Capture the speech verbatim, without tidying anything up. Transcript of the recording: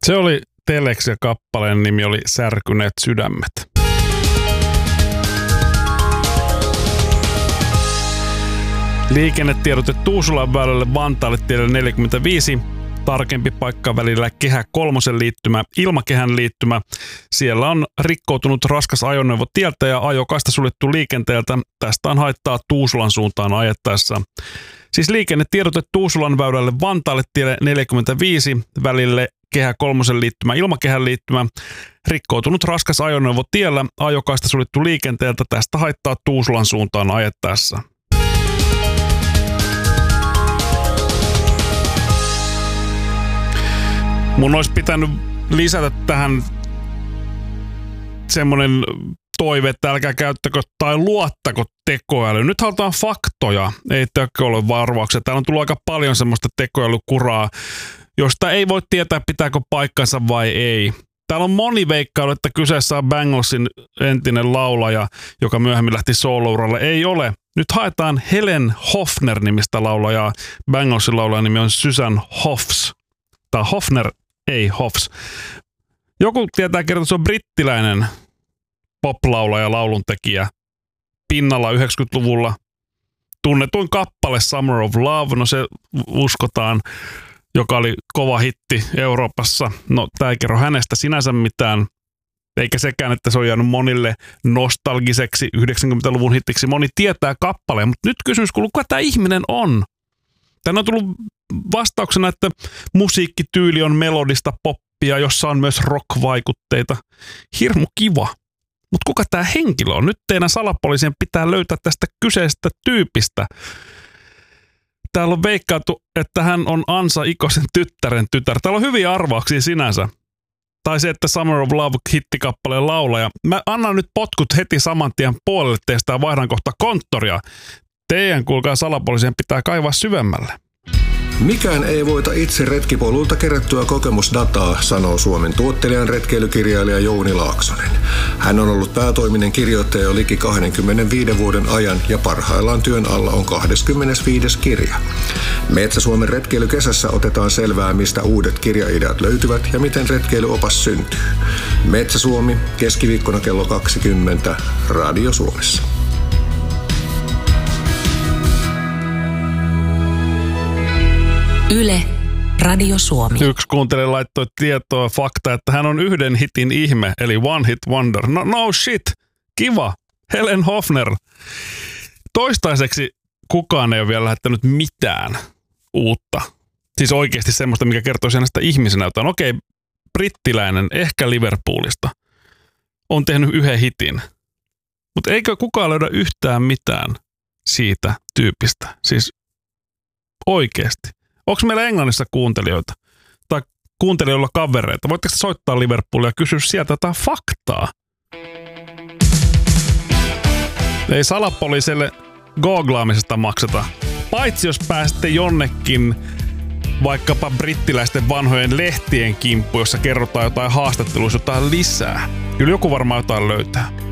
Se oli Telex ja kappaleen nimi oli Särkyneet sydämet. Liikennetiedote Tuusulan väylälle Vantaalle tielle neljäkymmentäviisi. Tarkempi paikka välillä Kehä kolmosen liittymä, ilmakehän liittymä. Siellä on rikkoutunut raskas ajoneuvo tieltä ja ajokaista suljettu liikenteeltä. Tästä on haittaa Tuusulan suuntaan ajettaessa. Siis liikennetiedote Tuusulan väylälle Vantaalle tielle neljäkymmentäviisi välille Kehä kolmosen liittymä, ilmakehän liittymä. Rikkoutunut raskas ajoneuvo tiellä, ajokaista suljettu liikenteeltä. Tästä haittaa Tuusulan suuntaan ajettaessa. Mun olisi pitänyt lisätä tähän semmoinen toive, että älkää käyttäkö tai luottako tekoäly. Nyt halutaan faktoja, ei tekoälyn varvauksia. Täällä on tullut aika paljon semmoista tekoälykuraa, josta ei voi tietää, pitääkö paikkansa vai ei. Täällä on moni veikkailu, että kyseessä on Banglsin entinen laulaja, joka myöhemmin lähti soolouralle. Ei ole. Nyt haetaan Helen Hofner-nimistä laulajaa. Banglsin laulajan nimi on Susan Hoffs. Tai Hofner, ei Hoffs. Joku tietää kertoa, että se on brittiläinen poplaulaja, lauluntekijä. Pinnalla yhdeksänkymmentäluvulla. Tunnetuin kappale Summer of Love, no se uskotaan, joka oli kova hitti Euroopassa. No, tämä ei kerro hänestä sinänsä mitään, eikä sekään, että se on jäänyt monille nostalgiseksi yhdeksänkymmentäluvun hittiksi. Moni tietää kappaleen, mutta nyt kysymys kuuluu, kuka tämä ihminen on? Tänne on tullut vastauksena, että musiikkityyli on melodista poppia, jossa on myös rock-vaikutteita. Hirmu kiva. Mutta kuka tämä henkilö on? Nyt teidän salapoliisien pitää löytää tästä kyseisestä tyypistä. Täällä on veikkailtu, että hän on Ansa Ikosen tyttären tytär. Täällä on hyviä arvauksia sinänsä. Tai se, että Summer of Love -hittikappaleen laulaja. Mä annan nyt potkut heti saman tien puolelle teistä ja vaihdan kohta konttoria. Teidän, kuulkaa, salapoliisien pitää kaivaa syvemmälle. Mikään ei voita itse retkipolulta kerättyä kokemusdataa, sanoo Suomen tuottelijan retkeilykirjailija Jouni Laaksonen. Hän on ollut päätoiminen kirjoittaja jo liki kaksikymmentäviisi vuoden ajan ja parhaillaan työn alla on kaksikymmentäviides kirja. Metsä-Suomen retkeilykesässä otetaan selvää, mistä uudet kirjaideat löytyvät ja miten retkeilyopas syntyy. Metsä-Suomi, keskiviikkona kello kaksikymmentä, Radio Suomessa. Yle, Radio Suomi. Yksi kuuntelija laittoi tietoa fakta, että hän on yhden hitin ihme, eli one hit wonder. No, no shit, kiva, Helen Hofner. Toistaiseksi kukaan ei ole vielä lähettänyt mitään uutta. Siis oikeasti semmoista, mikä kertoisi hänestä ihmisenä. Okei, brittiläinen, ehkä Liverpoolista, on tehnyt yhden hitin. Mutta eikö kukaan löydä yhtään mitään siitä tyypistä? Siis oikeasti. Onko meillä Englannissa kuuntelijoita tai kuuntelijoilla kavereita? Voitteko soittaa Liverpoolia ja kysyä sieltä jotain faktaa? Ei salapoliiselle googlaamisesta makseta. Paitsi jos pääsette jonnekin vaikkapa brittiläisten vanhojen lehtien kimppu, jossa kerrotaan jotain haastatteluissa jotain lisää. Kyllä joku varmaan jotain löytää.